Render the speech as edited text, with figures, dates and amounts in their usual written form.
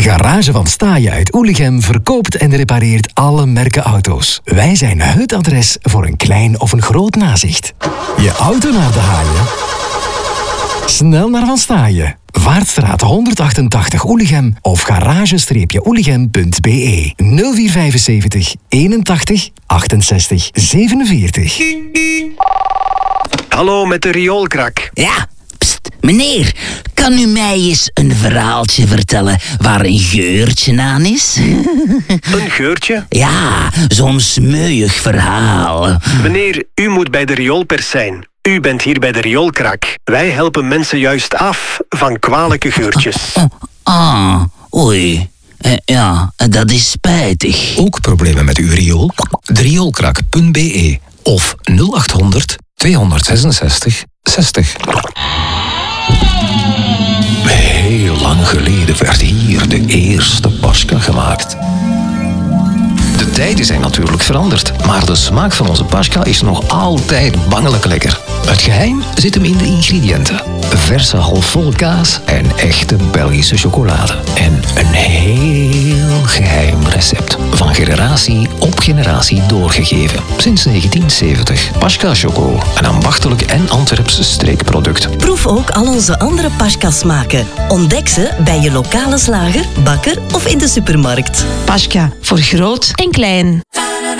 Garage van Staaien uit Oelichem verkoopt en repareert alle merken auto's. Wij zijn het adres voor een klein of een groot nazicht. Je auto naar de haaien? Snel naar Van Staaien. Vaartstraat 188 Oelichem of garage-oelichem.be 0475 81 68 47. Hallo, met de rioolkrak. Ja, pst, meneer, kan u mij eens een verhaaltje vertellen waar een geurtje aan is? Een geurtje? Ja, zo'n smeuig verhaal. Meneer, u moet bij de rioolpers zijn. U bent hier bij de rioolkrak. Wij helpen mensen juist af van kwalijke geurtjes. Oei. Ja, dat is spijtig. Ook problemen met uw riool? Rioolkrak.be of 0800 266 60. Heel lang geleden werd hier de eerste Paschka gemaakt. De tijden zijn natuurlijk veranderd, maar de smaak van onze Paschka is nog altijd bangelijk lekker. Het geheim zit hem in de ingrediënten. Verse halfvol kaas en echte Belgische chocolade. En een heel geheim recept. Van generatie op generatie doorgegeven. Sinds 1970. Paschka Choco. Een ambachtelijk en Antwerpse streekproduct. Proef ook al onze andere Paschka-smaken. Ontdek ze bij je lokale slager, bakker of in de supermarkt. Paschka, voor groot en klein.